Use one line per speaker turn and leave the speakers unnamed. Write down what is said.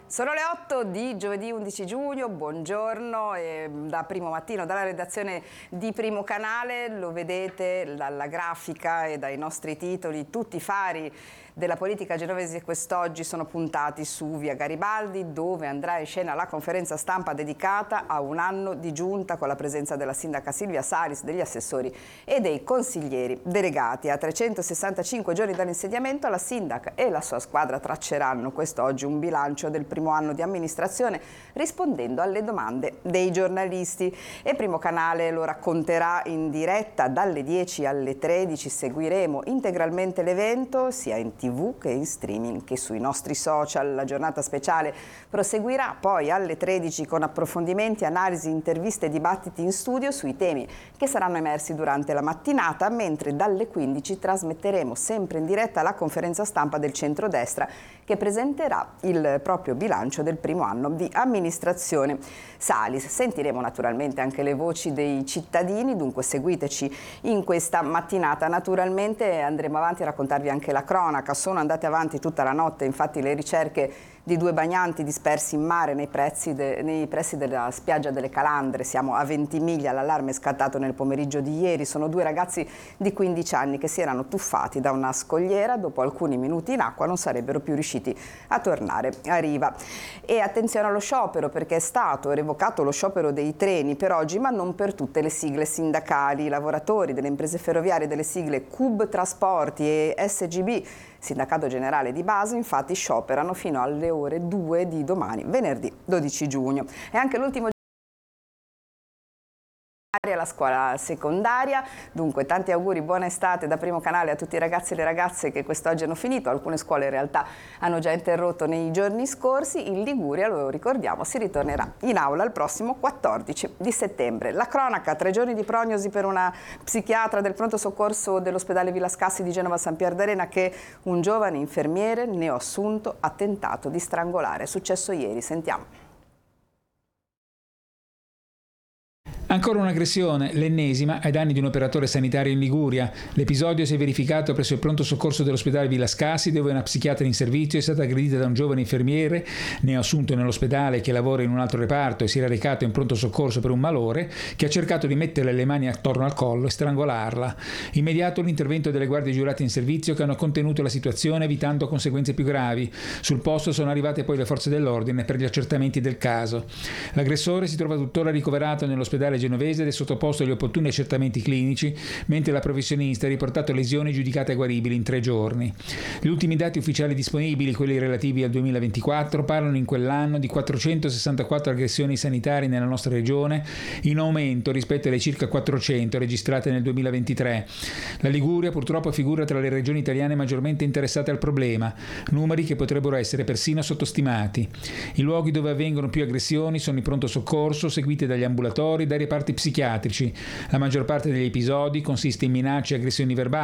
Sono le 8 di giovedì 11 giugno, buongiorno, e da Primo Mattino, dalla redazione di Primo Canale, lo vedete dalla grafica e dai nostri titoli, tutti i fari della politica genovese quest'oggi sono puntati su via Garibaldi, dove andrà in scena la conferenza stampa dedicata a un anno di giunta con la presenza della sindaca Silvia Salis, degli assessori e dei consiglieri delegati. A 365 giorni dall'insediamento la sindaca e la sua squadra tracceranno quest'oggi un bilancio del primo anno di amministrazione rispondendo alle domande dei giornalisti, e Primo Canale lo racconterà in diretta dalle 10 alle 13. Seguiremo integralmente l'evento sia in TV che in streaming che sui nostri social. La giornata speciale proseguirà poi alle 13 con approfondimenti, analisi, interviste e dibattiti in studio sui temi che saranno emersi durante la mattinata, mentre dalle 15 trasmetteremo sempre in diretta la conferenza stampa del centrodestra che presenterà il proprio bilancio del primo anno di amministrazione Salis. Sentiremo naturalmente anche le voci dei cittadini, dunque seguiteci in questa mattinata. Naturalmente andremo avanti a raccontarvi anche la cronaca. Sono andate avanti tutta la notte infatti le ricerche di due bagnanti dispersi in mare nei pressi della spiaggia delle Calandre. Siamo a Ventimiglia, l'allarme è scattato nel pomeriggio di ieri. Sono due ragazzi di 15 anni che si erano tuffati da una scogliera, dopo alcuni minuti in acqua non sarebbero più riusciti a tornare a riva. E attenzione allo sciopero, perché è stato revocato lo sciopero dei treni per oggi, ma non per tutte le sigle sindacali. I lavoratori delle imprese ferroviarie delle sigle CUB Trasporti e SGB, Sindacato Generale di Base, infatti scioperano fino alle ore 2 di domani, venerdì 12 giugno. È anche l'ultimo alla scuola secondaria, dunque tanti auguri, buona estate da Primo Canale a tutti i ragazzi e le ragazze che quest'oggi hanno finito. Alcune scuole in realtà hanno già interrotto nei giorni scorsi. In Liguria, lo ricordiamo, si ritornerà in aula il prossimo 14 di settembre. La cronaca: 3 giorni di prognosi per una psichiatra del pronto soccorso dell'ospedale Villa Scassi di Genova San Pier d'Arena che un giovane infermiere neoassunto ha tentato di strangolare. È successo ieri, sentiamo.
Ancora un'aggressione, l'ennesima, ai danni di un operatore sanitario in Liguria. L'episodio si è verificato presso il pronto soccorso dell'ospedale Villa Scassi, dove una psichiatra in servizio è stata aggredita da un giovane infermiere neoassunto nell'ospedale che lavora in un altro reparto e si era recato in pronto soccorso per un malore, che ha cercato di metterle le mani attorno al collo e strangolarla. Immediato l'intervento delle guardie giurate in servizio che hanno contenuto la situazione evitando conseguenze più gravi. Sul posto sono arrivate poi le forze dell'ordine per gli accertamenti del caso. L'aggressore si trova tuttora ricoverato nell'ospedale genovese ed è sottoposto agli opportuni accertamenti clinici, mentre la professionista ha riportato lesioni giudicate guaribili in 3 giorni. Gli ultimi dati ufficiali disponibili, quelli relativi al 2024, parlano in quell'anno di 464 aggressioni sanitarie nella nostra regione, in aumento rispetto alle circa 400 registrate nel 2023. La Liguria purtroppo figura tra le regioni italiane maggiormente interessate al problema, numeri che potrebbero essere persino sottostimati. I luoghi dove avvengono più aggressioni sono i pronto soccorso, seguiti dagli ambulatori, dai reparti psichiatrici. La maggior parte degli episodi consiste in minacce e aggressioni verbali,